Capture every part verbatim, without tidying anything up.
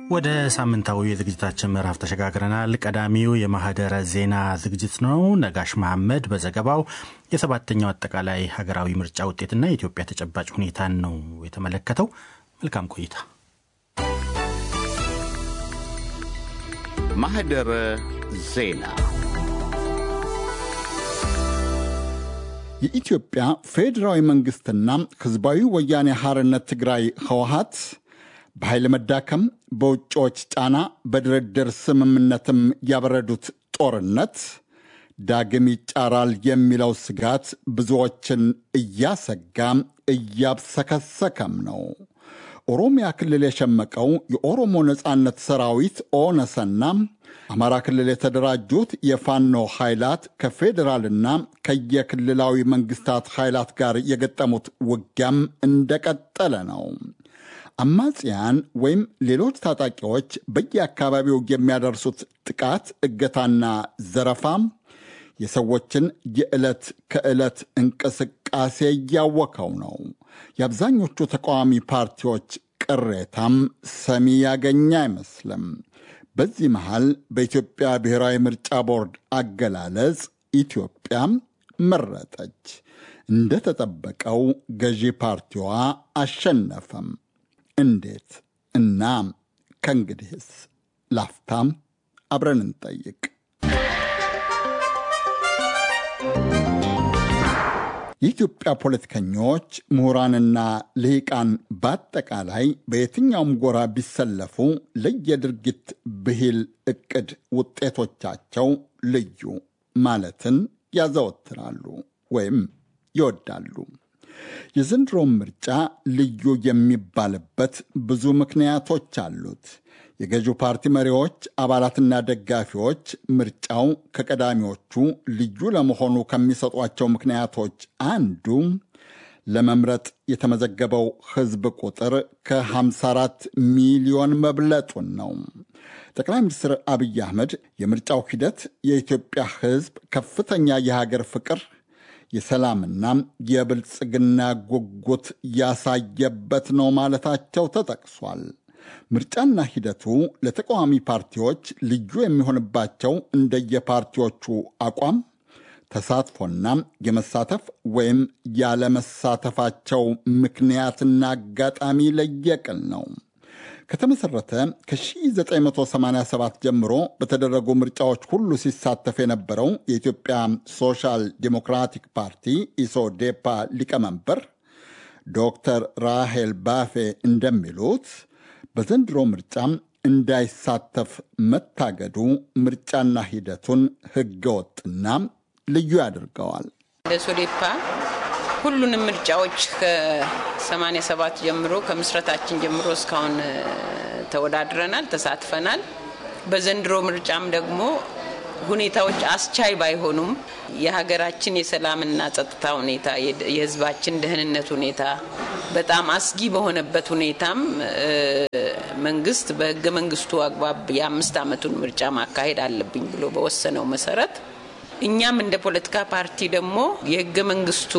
ወደ ሳምንታዊ የዝግጅታችን ምዕራፍ ተሸጋግረናል። ቀዳሚው የማህደረ ዜና ዝግጅት ነው። ነጋሽ መሐመድ በዘገባው የሰባተኛው አጠቃላይ ሀገራዊ ምርጫ ውጤትና የኢትዮጵያ ተጨባጭ ሁኔታን ነው የተመለከተው። መልካም ቆይታ። ማህደረ ዜና የኢትዮጵያ ፌዴራላዊ መንግስትና ህዝባዊ ወያኔ ሓርነት ትግራይ ህወሓት በኃይል መዳከም፣ በውጮች ጫና፣ በድርድር ስምምነትም ያበረዱት ጦርነት ዳግም ይጫራል የሚለው ስጋት ብዙዎችን እያሰጋ እያብሰከሰከም ነው። ኦሮሚያ ክልል የሸመቀው የኦሮሞ ነጻነት ሰራዊት ኦነሰና አማራ ክልል የተደራጁት የፋኖ ኃይላት ከፌዴራልና ከየክልላዊ መንግስታት ኃይላት ጋር የገጠሙት ውጊያም እንደቀጠለ ነው። አማጽያን ወይም ሌሎች ታጣቂዎች በየአካባቢው የሚያደርሱት ጥቃት፣ እገታና ዘረፋ የሰዎችን የዕለት ከዕለት እንቅስቃሴ እያወከው ነው። የአብዛኞቹ ተቃዋሚ ፓርቲዎች ቅሬታም ሰሚ ያገኘ አይመስልም። በዚህ መሃል በኢትዮጵያ ብሔራዊ ምርጫ ቦርድ አገላለጽ ኢትዮጵያ መረጠች። እንደተጠበቀው ገዢ ፓርቲዋ አሸነፈም። እንዴት እና ከእንግዲህስ? ላፍታም አብረን እንጠይቅ። የኢትዮጵያ ፖለቲከኞች፣ ምሁራንና ልሂቃን በአጠቃላይ በየትኛውም ጎራ ቢሰለፉ ለየድርጊት ብሂል ዕቅድ ውጤቶቻቸው ልዩ ማለትን ያዘወትራሉ ወይም ይወዳሉ። የዘንድሮም ምርጫ ልዩ የሚባልበት ብዙ ምክንያቶች አሉት። የገዢው ፓርቲ መሪዎች፣ አባላትና ደጋፊዎች ምርጫው ከቀዳሚዎቹ ልዩ ለመሆኑ ከሚሰጧቸው ምክንያቶች አንዱ ለመምረጥ የተመዘገበው ሕዝብ ቁጥር ከሃምሳ አራት ሚሊዮን መብለጡን ነው። ጠቅላይ ሚኒስትር አብይ አህመድ የምርጫው ሂደት የኢትዮጵያ ሕዝብ ከፍተኛ የሀገር ፍቅር፣ የሰላምና የብልጽግና ጉጉት ያሳየበት ነው ማለታቸው ተጠቅሷል። ምርጫና ሂደቱ ለተቃዋሚ ፓርቲዎች ልዩ የሚሆንባቸው እንደየፓርቲዎቹ አቋም፣ ተሳትፎና የመሳተፍ ወይም ያለመሳተፋቸው ምክንያትና አጋጣሚ ለየቅል ነው። ከተመሰረተ ከ1987 ጀምሮ በተደረጉ ምርጫዎች ሁሉ ሲሳተፍ የነበረው የኢትዮጵያ ሶሻል ዲሞክራቲክ ፓርቲ ኢሶዴፓ ሊቀመንበር ዶክተር ራሄል ባፌ እንደሚሉት በዘንድሮ ምርጫም እንዳይሳተፍ መታገዱ ምርጫና ሂደቱን ህገወጥና ልዩ ያደርገዋል። ለሶዴፓ ሁሉንም ምርጫዎች ከሰማንያ ሰባት ጀምሮ ከምስረታችን ጀምሮ እስካሁን ተወዳድረናል፣ ተሳትፈናል። በዘንድሮ ምርጫም ደግሞ ሁኔታዎች አስቻይ ባይሆኑም የሀገራችን የሰላምና ጸጥታ ሁኔታ፣ የህዝባችን ደህንነት ሁኔታ በጣም አስጊ በሆነበት ሁኔታም መንግስት በህገ መንግስቱ አግባብ የአምስት ዓመቱን ምርጫ ማካሄድ አለብኝ ብሎ በወሰነው መሰረት እኛም እንደ ፖለቲካ ፓርቲ ደግሞ የህገ መንግስቱ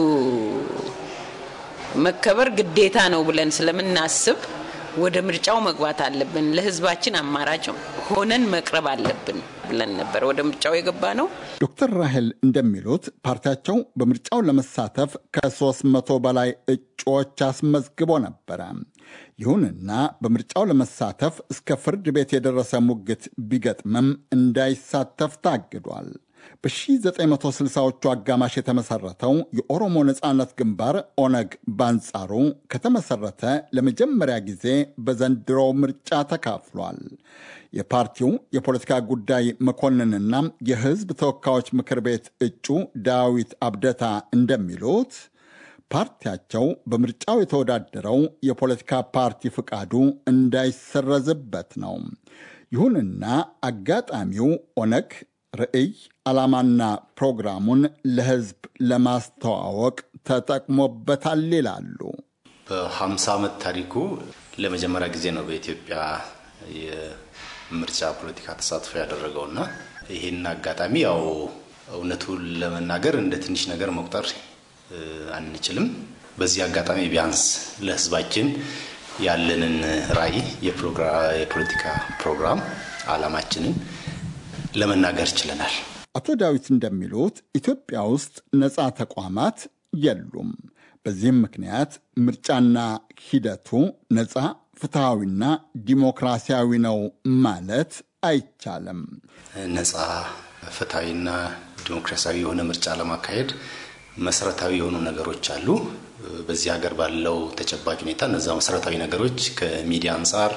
መከበር ግዴታ ነው ብለን ስለምናስብ ወደ ምርጫው መግባት አለብን፣ ለህዝባችን አማራጭ ሆነን መቅረብ አለብን ብለን ነበር ወደ ምርጫው የገባ ነው። ዶክተር ራሄል እንደሚሉት ፓርቲያቸው በምርጫው ለመሳተፍ ከሦስት መቶ በላይ እጩዎች አስመዝግቦ ነበረ። ይሁንና በምርጫው ለመሳተፍ እስከ ፍርድ ቤት የደረሰ ሙግት ቢገጥምም እንዳይሳተፍ ታግዷል። በ1960ዎቹ አጋማሽ የተመሰረተው የኦሮሞ ነጻነት ግንባር ኦነግ ባንጻሩ ከተመሰረተ ለመጀመሪያ ጊዜ በዘንድሮ ምርጫ ተካፍሏል። የፓርቲው የፖለቲካ ጉዳይ መኮንንና የህዝብ ተወካዮች ምክር ቤት እጩ ዳዊት አብደታ እንደሚሉት ፓርቲያቸው በምርጫው የተወዳደረው የፖለቲካ ፓርቲ ፍቃዱ እንዳይሰረዝበት ነው። ይሁንና አጋጣሚው ኦነግ ርዕይ፣ ዓላማና ፕሮግራሙን ለህዝብ ለማስተዋወቅ ተጠቅሞበታል ይላሉ። በ50 ዓመት ታሪኩ ለመጀመሪያ ጊዜ ነው በኢትዮጵያ የምርጫ ፖለቲካ ተሳትፎ ያደረገውና ይሄን አጋጣሚ ያው እውነቱን ለመናገር እንደ ትንሽ ነገር መቁጠር አንችልም። በዚህ አጋጣሚ ቢያንስ ለህዝባችን ያለንን ራዕይ የፖለቲካ ፕሮግራም ዓላማችንን ለመናገር ችለናል። አቶ ዳዊት እንደሚሉት ኢትዮጵያ ውስጥ ነፃ ተቋማት የሉም። በዚህም ምክንያት ምርጫና ሂደቱ ነፃ ፍትሃዊና ዲሞክራሲያዊ ነው ማለት አይቻልም። ነፃ ፍትሃዊና ዲሞክራሲያዊ የሆነ ምርጫ ለማካሄድ መሰረታዊ የሆኑ ነገሮች አሉ። በዚህ ሀገር ባለው ተጨባጭ ሁኔታ እነዛ መሰረታዊ ነገሮች ከሚዲያ አንፃር፣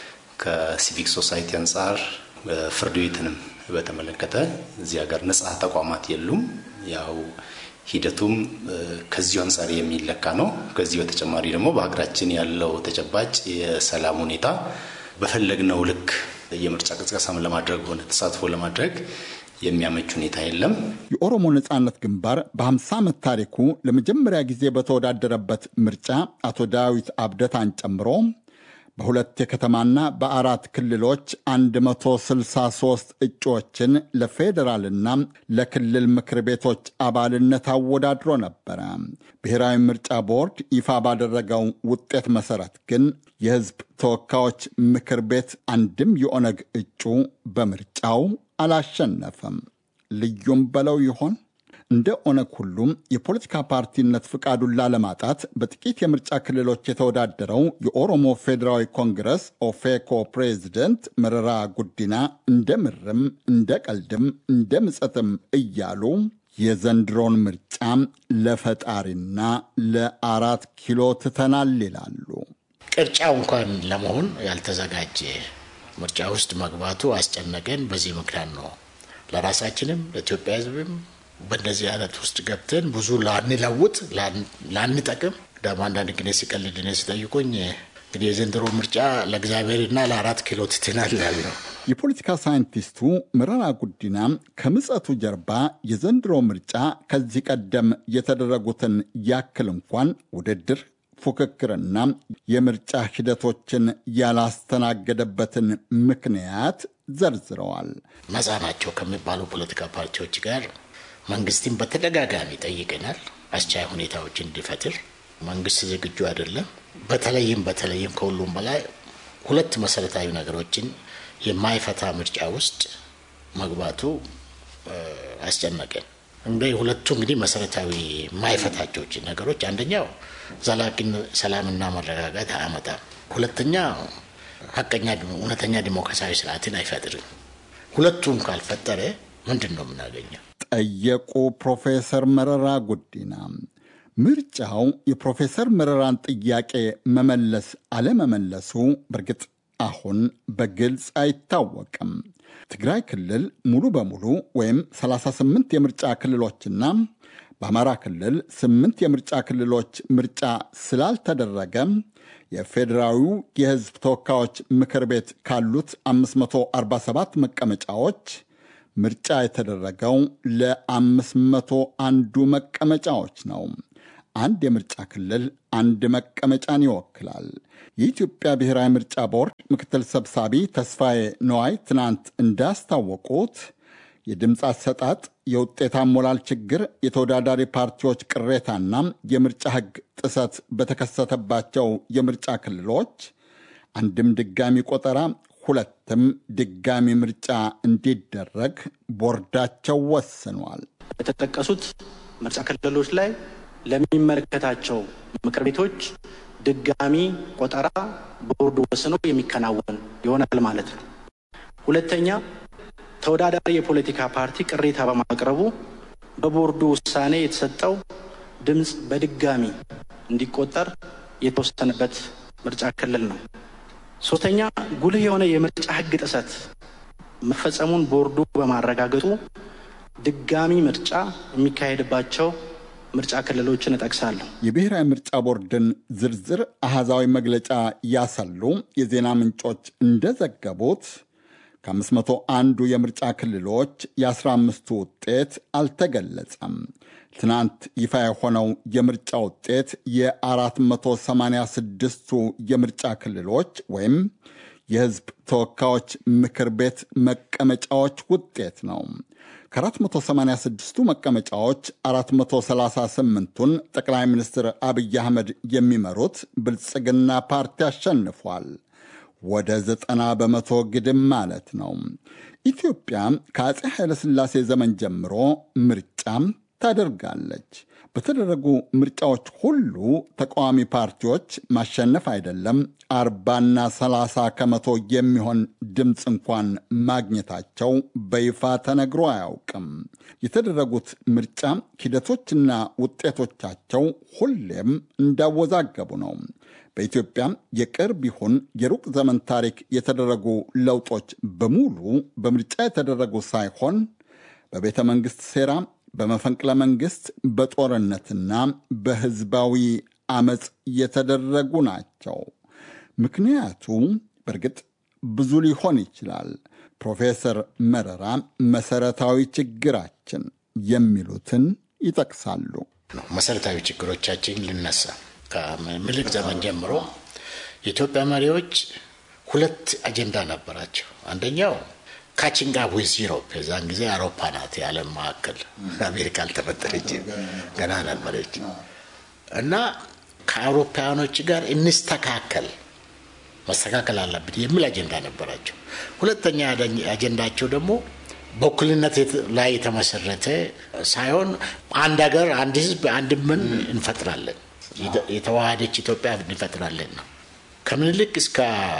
ከሲቪክ ሶሳይቲ አንፃር፣ ፍርድ ቤትንም በተመለከተ እዚህ ሀገር ነፃ ተቋማት የሉም። ያው ሂደቱም ከዚህ አንፃር የሚለካ ነው። ከዚህ በተጨማሪ ደግሞ በሀገራችን ያለው ተጨባጭ የሰላም ሁኔታ በፈለግነው ልክ የምርጫ ቅስቀሳም ለማድረግ ሆነ ተሳትፎ ለማድረግ የሚያመች ሁኔታ የለም። የኦሮሞ ነጻነት ግንባር በ50 ዓመት ታሪኩ ለመጀመሪያ ጊዜ በተወዳደረበት ምርጫ አቶ ዳዊት አብደታን ጨምሮ በሁለት የከተማና በአራት ክልሎች መቶ ስልሳ ሶስት እጩዎችን ለፌዴራልና ለክልል ምክር ቤቶች አባልነት አወዳድሮ ነበረ። ብሔራዊ ምርጫ ቦርድ ይፋ ባደረገው ውጤት መሰረት ግን የሕዝብ ተወካዮች ምክር ቤት አንድም የኦነግ እጩ በምርጫው አላሸነፈም። ልዩም በለው ይሆን? እንደ ኦነግ ሁሉም የፖለቲካ ፓርቲነት ፍቃዱን ላለማጣት በጥቂት የምርጫ ክልሎች የተወዳደረው የኦሮሞ ፌዴራዊ ኮንግረስ ኦፌኮ ፕሬዝደንት መረራ ጉዲና እንደ ምርም እንደ ቀልድም እንደ ምጸትም እያሉ የዘንድሮን ምርጫ ለፈጣሪና ለአራት ኪሎ ትተናል ይላሉ። ቅርጫው እንኳን ለመሆን ያልተዘጋጀ ምርጫ ውስጥ መግባቱ አስጨነቀን። በዚህ ምክንያት ነው ለራሳችንም ለኢትዮጵያ ሕዝብም በእንደዚህ አይነት ውስጥ ገብተን ብዙ ላንለውጥ ላንጠቅም ደግሞ አንዳንድ ጊዜ ሲቀልድ ነው ሲጠይቁኝ እንግዲህ የዘንድሮ ምርጫ ለእግዚአብሔርና ለአራት ኪሎ ትተናል ያለው የፖለቲካ ሳይንቲስቱ መረራ ጉዲና ከምጸቱ ጀርባ የዘንድሮ ምርጫ ከዚህ ቀደም የተደረጉትን ያክል እንኳን ውድድር ፉክክርና የምርጫ ሂደቶችን ያላስተናገደበትን ምክንያት ዘርዝረዋል። መዛናቸው ከሚባሉ ፖለቲካ ፓርቲዎች ጋር መንግስትን በተደጋጋሚ ጠይቀናል። አስቻይ ሁኔታዎችን እንዲፈጥር መንግስት ዝግጁ አይደለም። በተለይም በተለይም ከሁሉም በላይ ሁለት መሰረታዊ ነገሮችን የማይፈታ ምርጫ ውስጥ መግባቱ አስጨነቀን። እንደ ሁለቱ እንግዲህ መሰረታዊ የማይፈታቸው ነገሮች አንደኛው ዘላቂ ሰላምና መረጋጋት አያመጣም። ሁለተኛ ሐቀኛ እውነተኛ ዲሞክራሲያዊ ስርዓትን አይፈጥርም። ሁለቱም ካልፈጠረ ምንድነው የምናገኘው? ጠየቁ ፕሮፌሰር መረራ ጉዲና። ምርጫው የፕሮፌሰር መረራን ጥያቄ መመለስ አለመመለሱ በእርግጥ አሁን በግልጽ አይታወቅም። ትግራይ ክልል ሙሉ በሙሉ ወይም ሰላሳ ስምንት የምርጫ ክልሎችና በአማራ ክልል ስምንት የምርጫ ክልሎች ምርጫ ስላልተደረገ የፌዴራዊው የሕዝብ ተወካዮች ምክር ቤት ካሉት አምስት መቶ አርባ ሰባት መቀመጫዎች ምርጫ የተደረገው ለአምስት መቶ አንዱ መቀመጫዎች ነው። አንድ የምርጫ ክልል አንድ መቀመጫን ይወክላል። የኢትዮጵያ ብሔራዊ ምርጫ ቦርድ ምክትል ሰብሳቢ ተስፋዬ ነዋይ ትናንት እንዳስታወቁት የድምፅ አሰጣጥ፣ የውጤት አሞላል ችግር፣ የተወዳዳሪ ፓርቲዎች ቅሬታና የምርጫ ሕግ ጥሰት በተከሰተባቸው የምርጫ ክልሎች አንድም ድጋሚ ቆጠራ ሁለትም ድጋሚ ምርጫ እንዲደረግ ቦርዳቸው ወስኗል። የተጠቀሱት ምርጫ ክልሎች ላይ ለሚመለከታቸው ምክር ቤቶች ድጋሚ ቆጠራ ቦርዱ ወስኖ የሚከናወን ይሆናል ማለት ነው። ሁለተኛ ተወዳዳሪ የፖለቲካ ፓርቲ ቅሬታ በማቅረቡ በቦርዱ ውሳኔ የተሰጠው ድምፅ በድጋሚ እንዲቆጠር የተወሰነበት ምርጫ ክልል ነው። ሶስተኛ ጉልህ የሆነ የምርጫ ሕግ ጥሰት መፈጸሙን ቦርዱ በማረጋገጡ ድጋሚ ምርጫ የሚካሄድባቸው ምርጫ ክልሎችን እጠቅሳለሁ። የብሔራዊ ምርጫ ቦርድን ዝርዝር አሃዛዊ መግለጫ ያሰሉ የዜና ምንጮች እንደዘገቡት ከአምስት መቶ አንዱ የምርጫ ክልሎች የአስራ አምስቱ ውጤት አልተገለጸም። ትናንት ይፋ የሆነው የምርጫ ውጤት የአራት መቶ ሰማንያ ስድስቱ የምርጫ ክልሎች ወይም የሕዝብ ተወካዮች ምክር ቤት መቀመጫዎች ውጤት ነው። ከአራት መቶ ሰማንያ ስድስቱ መቀመጫዎች አራት መቶ ሰላሳ ስምንቱን ጠቅላይ ሚኒስትር አብይ አህመድ የሚመሩት ብልጽግና ፓርቲ አሸንፏል። ወደ ዘጠና በመቶ ግድም ማለት ነው። ኢትዮጵያ ከአፄ ኃይለሥላሴ ዘመን ጀምሮ ምርጫም ታደርጋለች። በተደረጉ ምርጫዎች ሁሉ ተቃዋሚ ፓርቲዎች ማሸነፍ አይደለም አርባና ሰላሳ ከመቶ የሚሆን ድምፅ እንኳን ማግኘታቸው በይፋ ተነግሮ አያውቅም። የተደረጉት ምርጫ ሂደቶችና ውጤቶቻቸው ሁሌም እንዳወዛገቡ ነው። በኢትዮጵያ የቅርብ ይሁን የሩቅ ዘመን ታሪክ የተደረጉ ለውጦች በሙሉ በምርጫ የተደረጉ ሳይሆን በቤተ መንግሥት ሴራ፣ በመፈንቅለ መንግሥት፣ በጦርነትና በሕዝባዊ አመፅ የተደረጉ ናቸው። ምክንያቱ በእርግጥ ብዙ ሊሆን ይችላል። ፕሮፌሰር መረራ መሰረታዊ ችግራችን የሚሉትን ይጠቅሳሉ። መሰረታዊ ችግሮቻችን ልነሳ። ከምኒልክ ዘመን ጀምሮ የኢትዮጵያ መሪዎች ሁለት አጀንዳ ነበራቸው። አንደኛው ካቺንግ አፕ ዊዝ ዩሮፕ፣ የዛን ጊዜ አውሮፓ ናት የዓለም ማዕከል፣ አሜሪካ አልተፈጠረች ገና ነበረች እና ከአውሮፓውያኖች ጋር እንስተካከል፣ መስተካከል አለብን የሚል አጀንዳ ነበራቸው። ሁለተኛ አጀንዳቸው ደግሞ በእኩልነት ላይ የተመሰረተ ሳይሆን አንድ ሀገር፣ አንድ ህዝብ፣ አንድ ምን እንፈጥራለን፣ የተዋሃደች ኢትዮጵያ እንፈጥራለን ነው። ከምኒልክ እስከ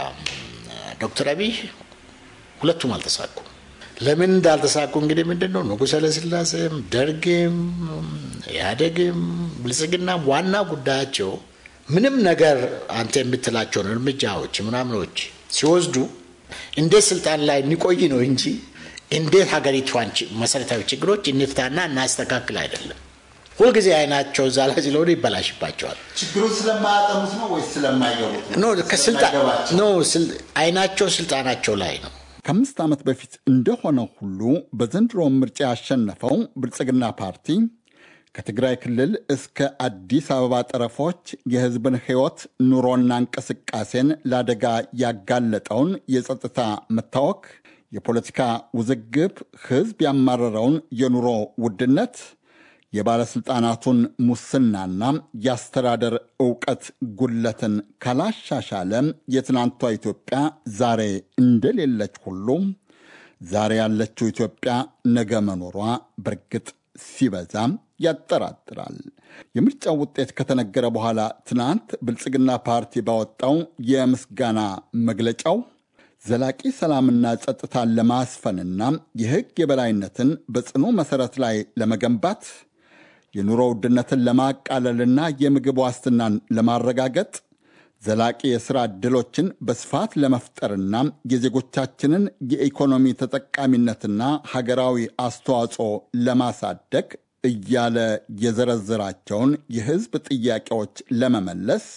ዶክተር አብይ ሁለቱም አልተሳኩም። ለምን እንዳልተሳኩ እንግዲህ ምንድነው ንጉሠ ኃይለሥላሴም ደርግም ኢህአዴግም ብልጽግናም ዋና ጉዳያቸው ምንም ነገር አንተ የምትላቸውን እርምጃዎች ምናምኖች ሲወስዱ እንዴት ስልጣን ላይ እንቆይ ነው እንጂ እንዴት ሀገሪቷን መሰረታዊ ችግሮች እንፍታና እናስተካክል አይደለም። ሁልጊዜ አይናቸው እዛ ላይ ስለሆነ ይበላሽባቸዋል። ችግሩን ስለማያጠኑት ነው ወይስ ስለማይገቡት ነው? ከስልጣን ነው። አይናቸው ስልጣናቸው ላይ ነው። ከአምስት ዓመት በፊት እንደሆነ ሁሉ በዘንድሮ ምርጫ ያሸነፈው ብልጽግና ፓርቲ ከትግራይ ክልል እስከ አዲስ አበባ ጠረፎች የሕዝብን ሕይወት ኑሮና እንቅስቃሴን ለአደጋ ያጋለጠውን የጸጥታ መታወክ፣ የፖለቲካ ውዝግብ፣ ሕዝብ ያማረረውን የኑሮ ውድነት፣ የባለሥልጣናቱን ሙስናና የአስተዳደር ዕውቀት ጉለትን ካላሻሻለ የትናንቷ ኢትዮጵያ ዛሬ እንደሌለች ሁሉ ዛሬ ያለችው ኢትዮጵያ ነገ መኖሯ በርግጥ ሲበዛ ያጠራጥራል። የምርጫው ውጤት ከተነገረ በኋላ ትናንት ብልጽግና ፓርቲ ባወጣው የምስጋና መግለጫው ዘላቂ ሰላምና ጸጥታን ለማስፈንና የሕግ የበላይነትን በጽኑ መሠረት ላይ ለመገንባት የኑሮ ውድነትን ለማቃለልና የምግብ ዋስትናን ለማረጋገጥ ዘላቂ የሥራ ዕድሎችን በስፋት ለመፍጠርና የዜጎቻችንን የኢኮኖሚ ተጠቃሚነትና ሀገራዊ አስተዋጽኦ ለማሳደግ እያለ የዘረዘራቸውን የሕዝብ ጥያቄዎች ለመመለስ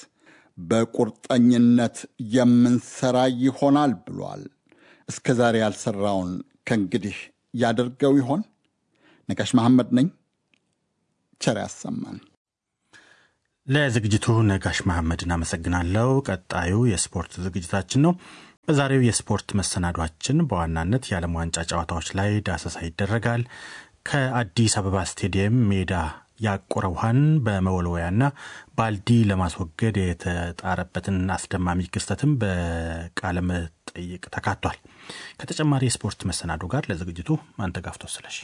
በቁርጠኝነት የምንሰራ ይሆናል ብሏል። እስከ ዛሬ ያልሰራውን ከእንግዲህ ያደርገው ይሆን? ነጋሽ መሐመድ ነኝ። ቸር ያሰማን። ለዝግጅቱ ነጋሽ መሐመድ እናመሰግናለሁ። ቀጣዩ የስፖርት ዝግጅታችን ነው። በዛሬው የስፖርት መሰናዷችን በዋናነት የዓለም ዋንጫ ጨዋታዎች ላይ ዳሰሳ ይደረጋል። ከአዲስ አበባ ስቴዲየም ሜዳ ያቆረ ውሃን በመወልወያና ባልዲ ለማስወገድ የተጣረበትን አስደማሚ ክስተትም በቃለ መጠይቅ ተካቷል። ከተጨማሪ የስፖርት መሰናዶ ጋር ለዝግጅቱ ማንተጋፍቶ ስለሽ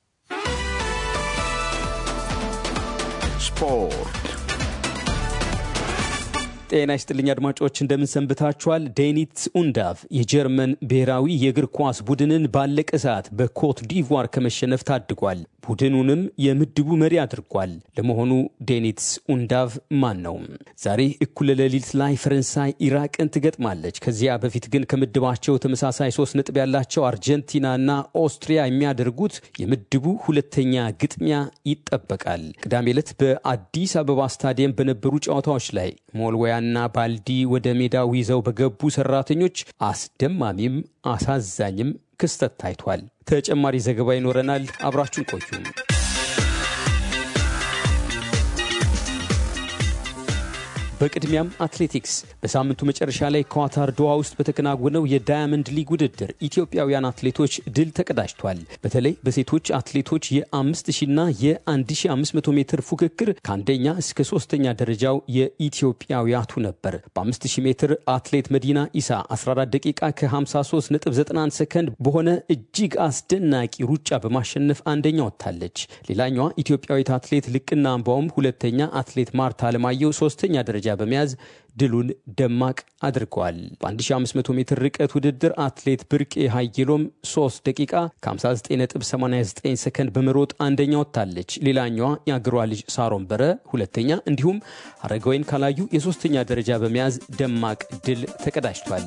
ስፖርት። ጤና ይስጥልኝ አድማጮች፣ እንደምን ሰንብታችኋል? ዴኒት ኡንዳቭ የጀርመን ብሔራዊ የእግር ኳስ ቡድንን ባለቀ ሰዓት በኮት ዲቯር ከመሸነፍ ታድጓል። ቡድኑንም የምድቡ መሪ አድርጓል። ለመሆኑ ዴኒት ኡንዳቭ ማን ነው? ዛሬ እኩለ ሌሊት ላይ ፈረንሳይ ኢራቅን ትገጥማለች። ከዚያ በፊት ግን ከምድባቸው ተመሳሳይ ሶስት ነጥብ ያላቸው አርጀንቲናና ኦስትሪያ የሚያደርጉት የምድቡ ሁለተኛ ግጥሚያ ይጠበቃል። ቅዳሜ ዕለት በአዲስ አበባ ስታዲየም በነበሩ ጨዋታዎች ላይ ሞልወያና ባልዲ ወደ ሜዳው ይዘው በገቡ ሰራተኞች አስደማሚም አሳዛኝም ክስተት ታይቷል። ተጨማሪ ዘገባ ይኖረናል። አብራችሁን ቆዩ። በቅድሚያም አትሌቲክስ። በሳምንቱ መጨረሻ ላይ ኳታር ዶሃ ውስጥ በተከናወነው የዳያመንድ ሊግ ውድድር ኢትዮጵያውያን አትሌቶች ድል ተቀዳጅቷል። በተለይ በሴቶች አትሌቶች የአምስት ሺና የአንድ ሺ አምስት መቶ ሜትር ፉክክር ከአንደኛ እስከ ሶስተኛ ደረጃው የኢትዮጵያውያቱ ነበር። በአምስት ሺህ ሜትር አትሌት መዲና ኢሳ አስራ አራት ደቂቃ ከ53 ነጥብ ዘጠና አንድ ሰከንድ በሆነ እጅግ አስደናቂ ሩጫ በማሸነፍ አንደኛ ወጥታለች። ሌላኛዋ ኢትዮጵያዊት አትሌት ልቅና አምባውም ሁለተኛ፣ አትሌት ማርታ አለማየሁ ሶስተኛ ደረጃ በመያዝ ድሉን ደማቅ አድርገዋል። በ1500 ሜትር ርቀት ውድድር አትሌት ብርቄ ሀይሎም ሶስት ደቂቃ ከ59 ነጥብ ሰማንያ ዘጠኝ ሰከንድ በመሮጥ አንደኛ ወጥታለች። ሌላኛዋ የአገሯ ልጅ ሳሮን በረ ሁለተኛ፣ እንዲሁም አረጋዊን ካላዩ የሶስተኛ ደረጃ በመያዝ ደማቅ ድል ተቀዳጅቷል።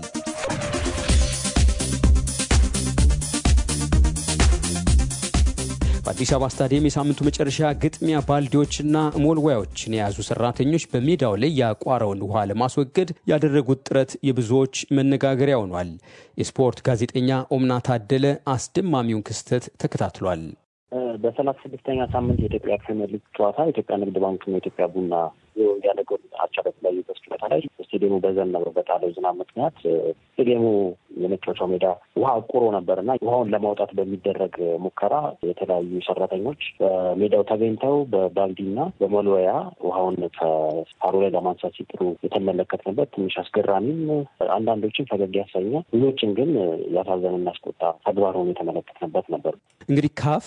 በአዲስ አበባ ስታዲየም የሳምንቱ መጨረሻ ግጥሚያ ባልዲዎችና ሞልዋዮችን የያዙ ሰራተኞች በሜዳው ላይ ያቋረውን ውሃ ለማስወገድ ያደረጉት ጥረት የብዙዎች መነጋገሪያ ሆኗል። የስፖርት ጋዜጠኛ ኦምና ታደለ አስደማሚውን ክስተት ተከታትሏል። በሰላሳ ስድስተኛ ሳምንት የኢትዮጵያ ፕሪሚየር ሊግ ጨዋታ ኢትዮጵያ ንግድ ባንክና ኢትዮጵያ ቡና ያለ ጎል አቻ በተለያዩ ጨዋታ ላይ ስቴዲየሙ በዘነበው በጣለው ዝናብ ምክንያት ስቴዲየሙ የመጫወቻው ሜዳ ውሃ አቁሮ ነበርና ውሃውን ለማውጣት በሚደረግ ሙከራ የተለያዩ ሰራተኞች በሜዳው ተገኝተው በባልዲና በሞልወያ ውሃውን ከሳሩ ላይ ለማንሳት ሲጥሩ የተመለከትንበት ትንሽ አስገራሚም አንዳንዶችን ፈገግ ያሰኘ ብዙዎችን ግን ያሳዘነና ያስቆጣ ተግባር ሆኖ የተመለከትንበት ነበር። እንግዲህ ካፍ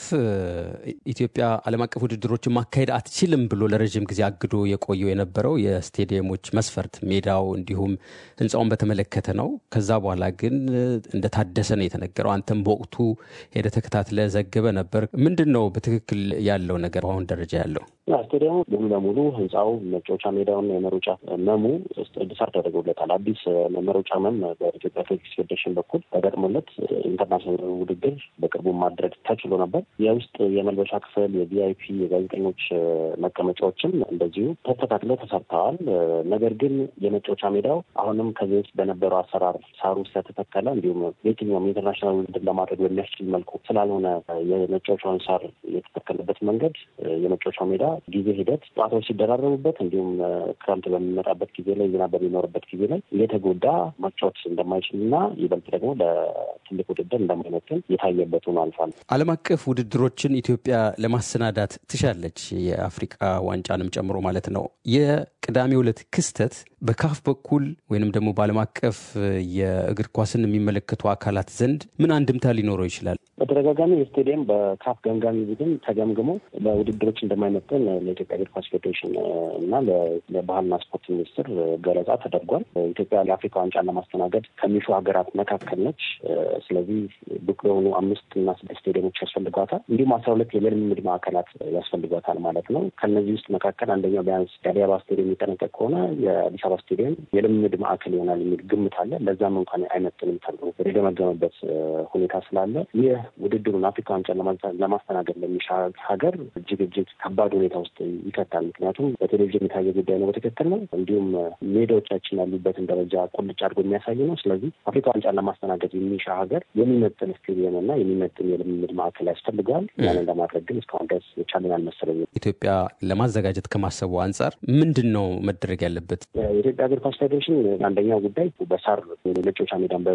ኢትዮጵያ ዓለም አቀፍ ውድድሮችን ማካሄድ አትችልም ብሎ ለረጅም ጊዜ አግዶ የቆየው የነበረው የስቴዲየሞች መስፈርት ሜዳው እንዲሁም ህንጻውን በተመለከተ ነው። ከዛ በኋላ ግን እንደታደሰ ነው የተነገረው። አንተም በወቅቱ ሄደ ተከታትለ ዘገበ ነበር። ምንድነው በትክክል ያለው ነገር አሁን ደረጃ ያለው? ስቴዲየሙ ሙሉ ለሙሉ ህንጻው መጫወቻ ሜዳውና የመሮጫ መሙ እድሳት ተደርጎለታል። አዲስ መሮጫ መም በኢትዮጵያ አትሌቲክስ ፌዴሬሽን በኩል ተገጥሞለት ኢንተርናሽናል ውድድር በቅርቡ ማድረግ ተችሎ ነበር። የውስጥ የመልበሻ ክፍል፣ የቪአይፒ የጋዜጠኞች መቀመጫዎችም እንደዚሁ ተስተካክለው ተሰርተዋል። ነገር ግን የመጫወቻ ሜዳው አሁንም ከዚህ ውስጥ በነበረው አሰራር ሳሩ ስለተተከለ እንዲሁም የትኛውም ኢንተርናሽናል ውድድር ለማድረግ በሚያስችል መልኩ ስላልሆነ የመጫወቻውን ሳር የተተከለበት መንገድ የመጫወቻው ሜዳ ጊዜ ሂደት ጨዋታዎች ሲደራረቡበት እንዲሁም ክረምት በሚመጣበት ጊዜ ላይ ዝናብ በሚኖርበት ጊዜ ላይ እየተጎዳ መጫወት እንደማይችልና ይበልጥ ደግሞ ለትልቅ ውድድር እንደማይመጥን የታየበት ሆኖ አልፏል። ዓለም አቀፍ ውድድሮችን ኢትዮጵያ ለማሰናዳት ትሻለች፣ የአፍሪካ ዋንጫንም ጨምሮ ማለት ነው። የቅዳሜው ዕለት ክስተት በካፍ በኩል ወይንም ደግሞ በዓለም አቀፍ የእግር ኳስን የሚመለከቱ አካላት ዘንድ ምን አንድምታ ሊኖረው ይችላል? በተደጋጋሚ የስቴዲየም በካፍ ገምጋሚ ቡድን ተገምግሞ በውድድሮች እንደማይመጥን ለኢትዮጵያ እግር ኳስ ፌዴሬሽን እና ለባህልና ስፖርት ሚኒስትር ገለጻ ተደርጓል። ኢትዮጵያ ለአፍሪካ ዋንጫን ለማስተናገድ ከሚሹ ሀገራት መካከል ነች። ስለዚህ ብቁ የሆኑ አምስት እና ስድስት ስቴዲየሞች ያስፈልጓታል። እንዲሁም አስራ ሁለት የልምምድ ማዕከላት ያስፈልጓታል ማለት ነው። ከነዚህ ውስጥ መካከል አንደኛው ቢያንስ የአዲስ አበባ ስቴዲየም የሚጠነቀቅ ከሆነ የአዲስ አበባ ስቴዲየም የልምምድ ማዕከል ይሆናል የሚል ግምት አለ። ለዛም እንኳን አይመጥንም ተብሎ የተገመገመበት ሁኔታ ስላለ ይህ ውድድሩን አፍሪካ ዋንጫን ለማስተናገድ ለሚሻ ሀገር እጅግ እጅግ ከባድ ሁኔታ ውስጥ ይከታል። ምክንያቱም በቴሌቪዥን የታየ ጉዳይ ነው፣ በትክክል ነው። እንዲሁም ሜዳዎቻችን ያሉበትን ደረጃ ቁልጭ አድርጎ የሚያሳይ ነው። ስለዚህ አፍሪካ ዋንጫን ለማስተናገድ የሚሻ ሀገር የሚመጥን ስቴዲየም እና የሚመጥን የልምምድ ማዕከል ያስፈልገዋል። ያንን ለማድረግ ግን እስካሁን ድረስ የቻለን አልመሰለኝም። ኢትዮጵያ ለማዘጋጀት ከማሰቡ አንጻር ምንድን ነው መደረግ ያለበት? የኢትዮጵያ እግር ኳስ ፌዴሬሽን አንደኛው ጉዳይ በሳር መጫወቻ ሜዳን